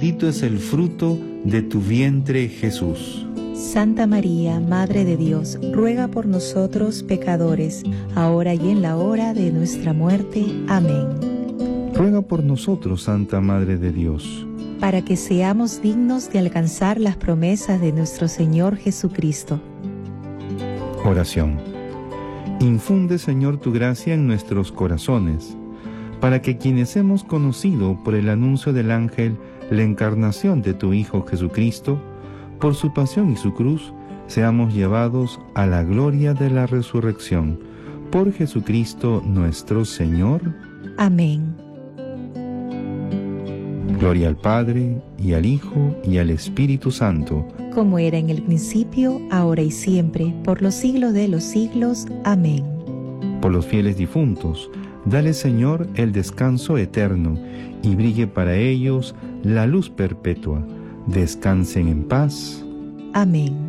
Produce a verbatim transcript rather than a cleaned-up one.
bendito es el fruto de tu vientre, Jesús. Santa María, Madre de Dios, ruega por nosotros pecadores, ahora y en la hora de nuestra muerte. Amén. Ruega por nosotros, Santa Madre de Dios, para que seamos dignos de alcanzar las promesas de nuestro Señor Jesucristo. Oración. Infunde, Señor, tu gracia en nuestros corazones, para que quienes hemos conocido por el anuncio del ángel la encarnación de tu Hijo Jesucristo, por su pasión y su cruz, seamos llevados a la gloria de la resurrección. Por Jesucristo nuestro Señor. Amén. Gloria al Padre, y al Hijo, y al Espíritu Santo. Como era en el principio, ahora y siempre, por los siglos de los siglos. Amén. Por los fieles difuntos, dale, Señor, el descanso eterno, y brille para ellos la luz perpetua. Descansen en paz. Amén.